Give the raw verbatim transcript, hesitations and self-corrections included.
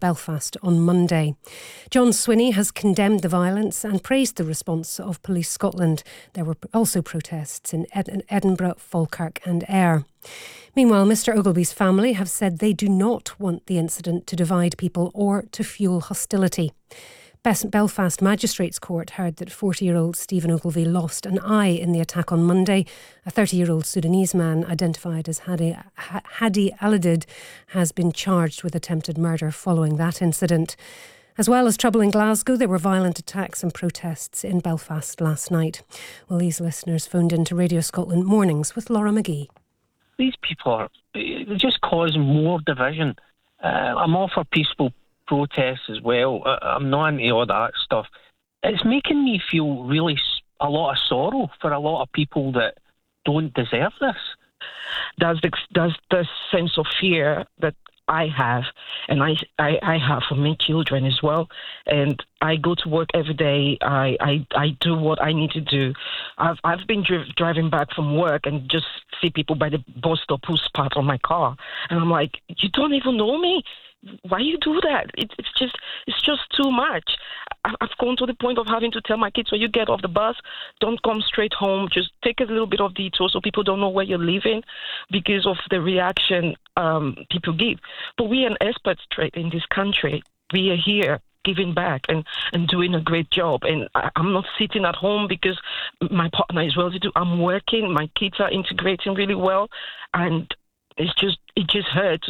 Belfast on Monday. John Swinney has condemned the violence and praised the response of Police Scotland. There were also protests in Ed- Edinburgh, Falkirk and Ayr. Meanwhile, Mr Ogilvy's family have said they do not want the incident to divide people or to fuel hostility. Belfast Magistrates Court heard that forty-year-old Stephen Ogilvy lost an eye in the attack on Monday. A thirty-year-old Sudanese man identified as Hadi, Hadi Aladid has been charged with attempted murder following that incident. As well as trouble in Glasgow, there were violent attacks and protests in Belfast last night. Well, these listeners phoned into Radio Scotland Mornings with Laura McGee. These people are they just cause more division. Uh, I'm all for peaceful protests as well. I'm not into all that stuff. It's making me feel really a lot of sorrow for a lot of people that don't deserve this. That's the, that's the sense of fear that I have, and I, I, I have for my children as well. And I go to work every day. I, I, I do what I need to do. I've I've been dri- driving back from work and just see people by the bus stop who spat on my car, and I'm like, you don't even know me. Why you do that? It, it's just it's just too much. I, I've gone to the point of having to tell my kids, when you get off the bus, don't come straight home. Just take a little bit of detour so people don't know where you're living because of the reaction um, people give. But we are an experts trade in this country. We are here giving back and, and doing a great job. And I, I'm not sitting at home because my partner is well to do. I'm working. My kids are integrating really well. And it's just it just hurt to